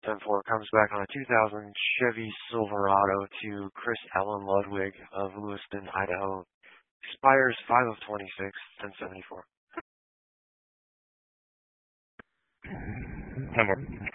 10-4 comes back on a 2000 Chevy Silverado to Chris Allen Ludwig of Lewiston, Idaho. Expires 5 of 26, 1074. 10-4.